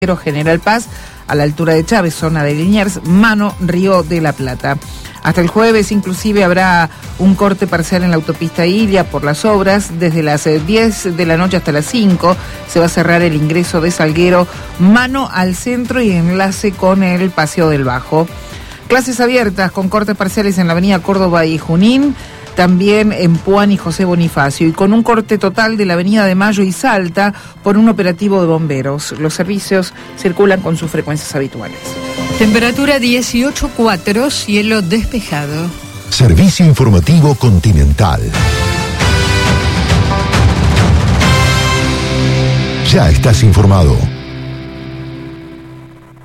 General Paz, a la altura de Chávez, zona de Liniers, Mano, Río de la Plata. Hasta el jueves inclusive habrá un corte parcial en la autopista Ilia por las obras. Desde las 10 de la noche hasta las 5 se va a cerrar el ingreso de Salguero, Mano al centro y enlace con el Paseo del Bajo. Clases abiertas con cortes parciales en la avenida Córdoba y Junín, también en Puan y José Bonifacio, y con un corte total de la avenida de Mayo y Salta por un operativo de bomberos. Los servicios circulan con sus frecuencias habituales. Temperatura 18,4, cielo despejado. Servicio informativo Continental. Ya estás informado.